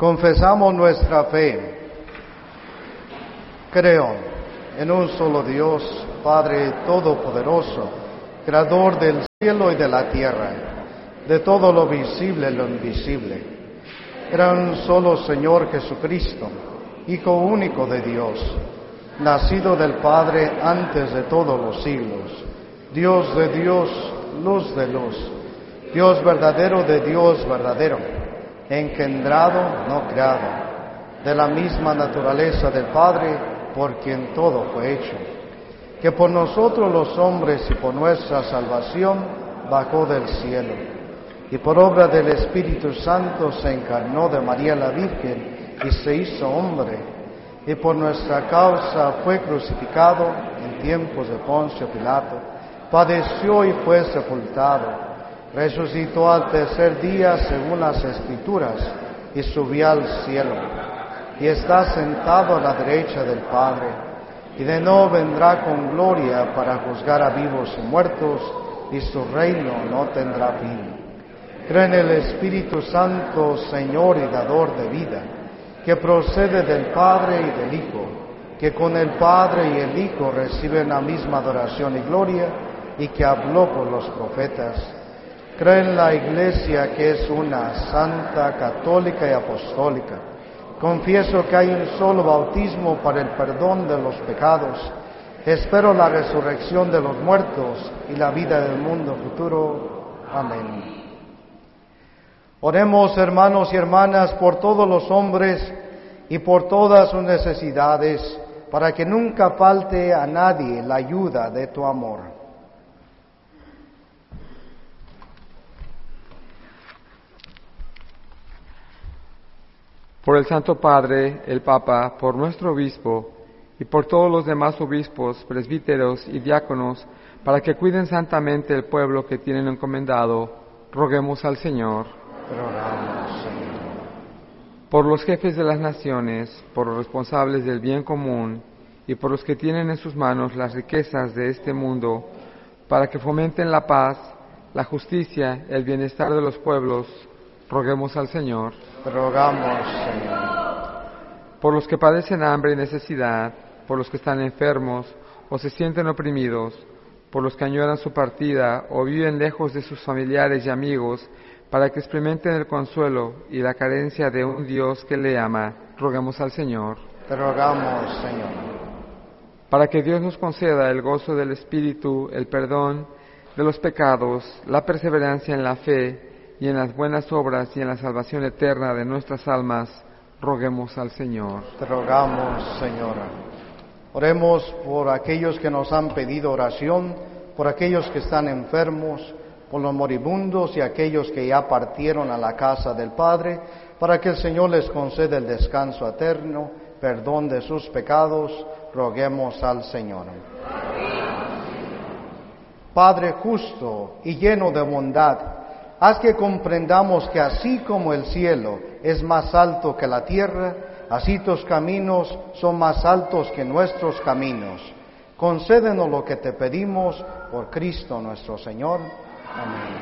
Confesamos nuestra fe. Creo en un solo Dios, Padre Todopoderoso, Creador del cielo y de la tierra, de todo lo visible y lo invisible. Creo en un solo Señor Jesucristo, Hijo único de Dios, nacido del Padre antes de todos los siglos, Dios de Dios, luz de luz, Dios verdadero de Dios verdadero, engendrado, no creado, de la misma naturaleza del Padre, por quien todo fue hecho, que por nosotros los hombres y por nuestra salvación bajó del cielo, y por obra del Espíritu Santo se encarnó de María la Virgen y se hizo hombre, y por nuestra causa fue crucificado en tiempos de Poncio Pilato, padeció y fue sepultado, resucitó al tercer día según las Escrituras, y subió al cielo, y está sentado a la derecha del Padre, y de nuevo vendrá con gloria para juzgar a vivos y muertos, y su reino no tendrá fin. Creo en el Espíritu Santo, Señor y dador de vida, que procede del Padre y del Hijo, que con el Padre y el Hijo reciben la misma adoración y gloria, y que habló por los profetas. Creo en la Iglesia, que es una, santa, católica y apostólica. Confieso que hay un solo bautismo para el perdón de los pecados. Espero la resurrección de los muertos y la vida del mundo futuro. Amén. Oremos, hermanos y hermanas, por todos los hombres y por todas sus necesidades, para que nunca falte a nadie la ayuda de tu amor. Por el Santo Padre, el Papa, por nuestro obispo y por todos los demás obispos, presbíteros y diáconos, para que cuiden santamente el pueblo que tienen encomendado, roguemos al Señor. Rogamos, Señor. Por los jefes de las naciones, por los responsables del bien común y por los que tienen en sus manos las riquezas de este mundo, para que fomenten la paz, la justicia, el bienestar de los pueblos, roguemos al Señor. Rogamos, Señor. Por los que padecen hambre y necesidad, por los que están enfermos o se sienten oprimidos, por los que añoran su partida o viven lejos de sus familiares y amigos, para que experimenten el consuelo y la carencia de un Dios que le ama, roguemos al Señor. Te rogamos, Señor. Para que Dios nos conceda el gozo del Espíritu, el perdón de los pecados, la perseverancia en la fe y en las buenas obras y en la salvación eterna de nuestras almas, roguemos al Señor. Te rogamos, Señora. Oremos por aquellos que nos han pedido oración, por aquellos que están enfermos, por los moribundos y aquellos que ya partieron a la casa del Padre, para que el Señor les conceda el descanso eterno, perdón de sus pecados, roguemos al Señor. Padre justo y lleno de bondad, haz que comprendamos que así como el cielo es más alto que la tierra, así tus caminos son más altos que nuestros caminos. Concédenos lo que te pedimos por Cristo nuestro Señor. Amén.